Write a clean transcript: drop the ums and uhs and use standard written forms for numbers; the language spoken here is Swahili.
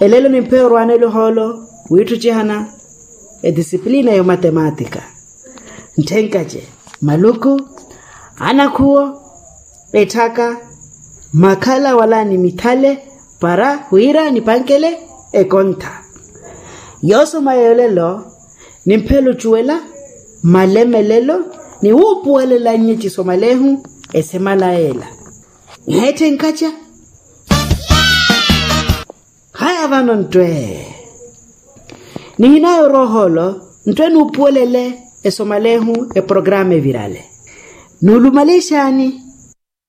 elelo ni pero anelo holo witu jehana disciplina yo matematika ntenkaje maluku anakuo etaka makala wala ni mitale para huira ni pankele ekonta yoso mayelelo ni mpelo chuela malemelelo ni upuele la nyichi somalehu esemalaela ngete nkacha haya vano ntwe ni hinayo roholo ntwe nupuelele esomalehu e programe virale nulumalishani